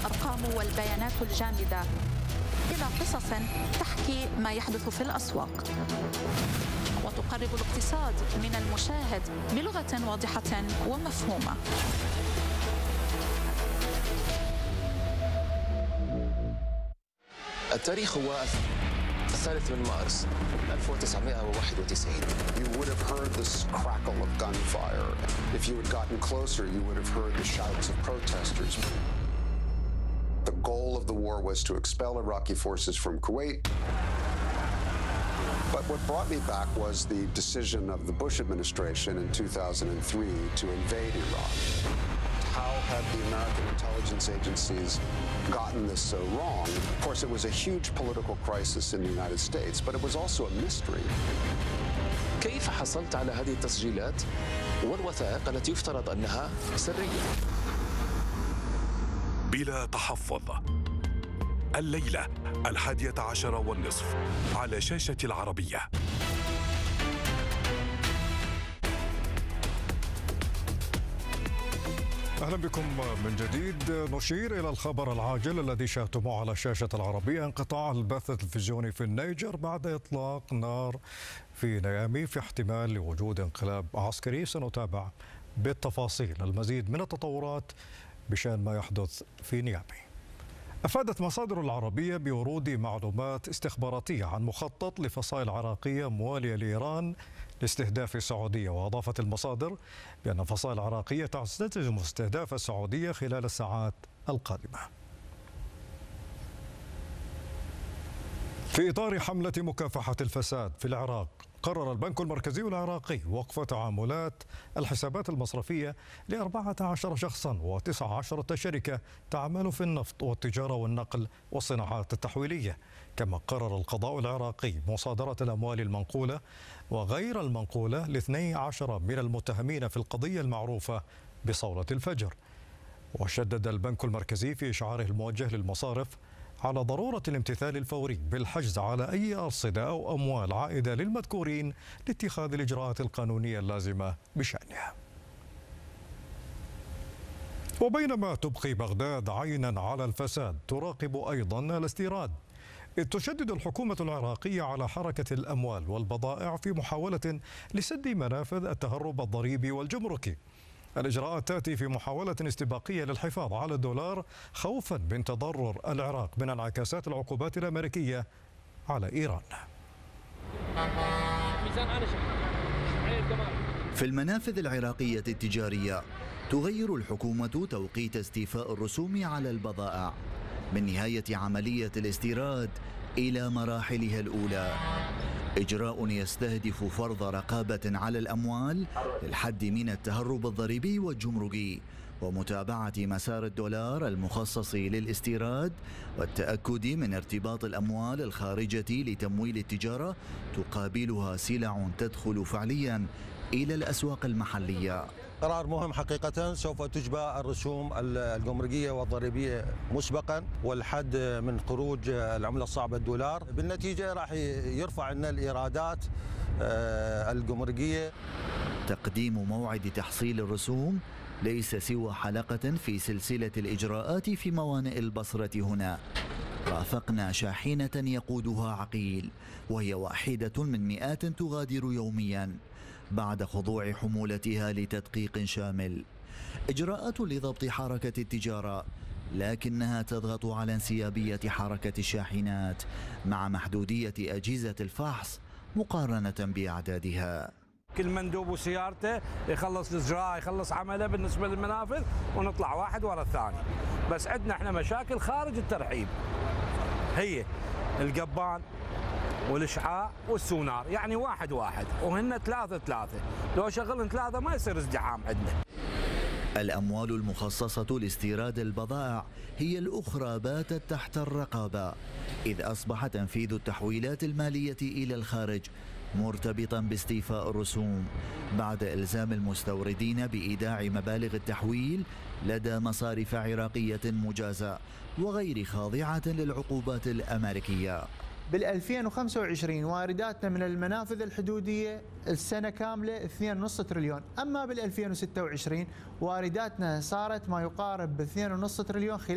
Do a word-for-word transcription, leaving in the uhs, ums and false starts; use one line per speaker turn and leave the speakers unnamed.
الأرقام والبيانات الجامدة إلى قصص تحكي ما يحدث في الأسواق، وتقرب الاقتصاد من المشاهد بلغة واضحة ومفهومة.
التاريخ هو الثالث من مارس ألف وتسعمائة وواحد وتسعين.
You would have heard this crackle of gunfire. If you had gotten closer, you would have heard the shouts of protesters. The goal of the war was to expel Iraqi forces from Kuwait. But what brought me back was the decision of the Bush administration in two thousand three to invade Iraq. How had the American intelligence agencies gotten this so wrong? Of course, it was a huge political crisis in the United States, but it was also a mystery.
كيف حصلت على هذه التسجيلات والوثائق التي يفترض أنها سرية؟
بلا تحفظ، الليلة الحادية عشر والنصف على شاشة العربية. أهلا بكم من جديد. نشير إلى الخبر العاجل الذي شاهدتموه على شاشة العربية: انقطاع البث التلفزيوني في النيجر بعد إطلاق نار في نيامي في احتمال لوجود انقلاب عسكري. سنتابع بالتفاصيل المزيد من التطورات بشأن ما يحدث في نيامي. أفادت مصادر العربية بورود معلومات استخباراتية عن مخطط لفصائل عراقية موالية لإيران لاستهداف السعودية، وأضافت المصادر بأن فصائل عراقية تستلزم استهداف السعودية خلال الساعات القادمة. في إطار حملة مكافحة الفساد في العراق، قرر البنك المركزي العراقي وقف تعاملات الحسابات المصرفية لأربعة عشر شخصا وتسعة عشر شركة تعمل في النفط والتجارة والنقل والصناعات التحويلية. كما قرر القضاء العراقي مصادرة الأموال المنقولة وغير المنقولة لاثني عشر من المتهمين في القضية المعروفة بصولة الفجر. وشدد البنك المركزي في إشعاره الموجه للمصارف على ضرورة الامتثال الفوري بالحجز على أي أرصدة أو أموال عائدة للمذكورين لاتخاذ الإجراءات القانونية اللازمة بشأنها. وبينما تبقي بغداد عينا على الفساد، تراقب أيضا الاستيراد، إذ تشدد الحكومة العراقية على حركة الأموال والبضائع في محاولة لسد منافذ التهرب الضريبي والجمركي. الإجراءات تأتي في محاولة استباقية للحفاظ على الدولار خوفا من تضرر العراق من انعكاسات العقوبات الأمريكية على إيران.
في المنافذ العراقية التجارية، تغير الحكومة توقيت استيفاء الرسوم على البضائع من نهاية عملية الاستيراد إلى مراحلها الأولى. إجراء يستهدف فرض رقابة على الأموال للحد من التهرب الضريبي والجمركي، ومتابعة مسار الدولار المخصص للاستيراد، والتأكد من ارتباط الأموال الخارجة لتمويل التجارة تقابلها سلع تدخل فعليا إلى الأسواق المحلية.
قرار مهم حقيقة، سوف تجبى الرسوم الجمركية والضريبية مسبقا، والحد من خروج العملة الصعبة الدولار. بالنتيجة راح يرفع لنا الإيرادات الجمركية.
تقديم موعد تحصيل الرسوم ليس سوى حلقة في سلسلة الإجراءات في موانئ البصرة هنا. رافقنا شاحنة يقودها عقيل، وهي واحدة من مئات تغادر يوميا بعد خضوع حمولتها لتدقيق شامل. إجراءات لضبط حركة التجارة، لكنها تضغط على انسيابية حركة الشاحنات مع محدودية أجهزة الفحص مقارنة بأعدادها.
كل مندوب وسيارته يخلص الإجراء، يخلص عمله بالنسبة للمنافذ، ونطلع واحد ورا الثاني. بس عندنا احنا مشاكل خارج الترحيب، هي القبان والإشعاع والسونار، يعني واحد واحد، وهن ثلاثة ثلاثة. لو شغلن ثلاثة ما يصير ازدحام عندنا.
الأموال المخصصة لاستيراد البضائع هي الأخرى باتت تحت الرقابة، إذ أصبح تنفيذ التحويلات المالية إلى الخارج مرتبطا باستيفاء الرسوم، بعد إلزام المستوردين بإيداع مبالغ التحويل لدى مصارف عراقية مجازة وغير خاضعة للعقوبات الأمريكية.
بال ألفين وخمسة وعشرين وارداتنا من المنافذ الحدودية السنة كاملة اثنين فاصلة خمسة تريليون، أما بال ألفين وستة وعشرين وارداتنا صارت ما يقارب ب اثنين فاصلة خمسة تريليون خلال